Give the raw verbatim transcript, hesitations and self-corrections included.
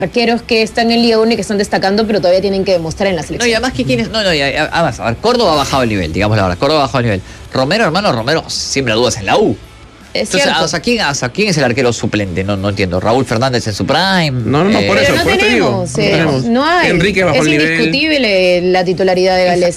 arqueros que están en Liga uno y que están destacando, pero todavía tienen que demostrar en la selección. No, y además que quienes... No, no, y además, a ver, Córdoba ha bajado el nivel, digamos la verdad. Córdoba ha bajado el nivel. Romero, hermano, Romero, siempre dudas en la U. Es Entonces, cierto. o sea, ¿quién, o sea, ¿quién es el arquero suplente? No, no entiendo. ¿Raúl Fernández en su prime? No, no, no, Eh, por eso, Pero no por eso te digo. tenemos, No eh, tenemos. no hay. Enrique bajo es el nivel. indiscutible la titularidad de Gales.